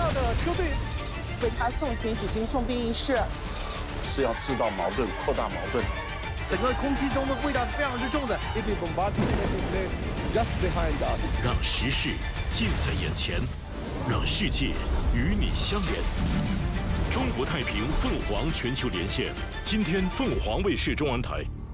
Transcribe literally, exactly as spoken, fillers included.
的车队为他送行举行送殡仪式， 是要制造矛盾、扩大矛盾。 整个空气中的味道是非常之重的。If the bombardment taking place just behind us， 让时事近在眼前，让世界与你相连。中国太平凤凰全球连线，今天凤凰卫视中文台